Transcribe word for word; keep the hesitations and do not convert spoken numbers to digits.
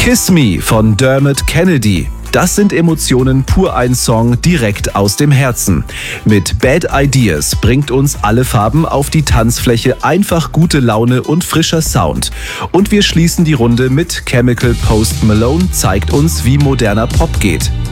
Kiss Me von Dermot Kennedy. Das sind Emotionen pur, ein Song direkt aus dem Herzen. Mit Bad Ideas bringt uns alle Farben auf die Tanzfläche, einfach gute Laune und frischer Sound. Und wir schließen die Runde mit Chemical. Post Malone zeigt uns, wie moderner Pop geht.